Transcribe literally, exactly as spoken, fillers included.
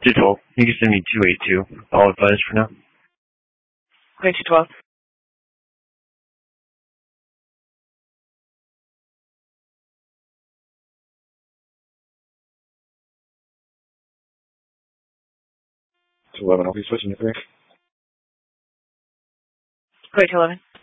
two twelve. You can send me two eight two. I'll advise for now. Okay, two twelve. two eleven, I'll be switching to three. Great, eleven.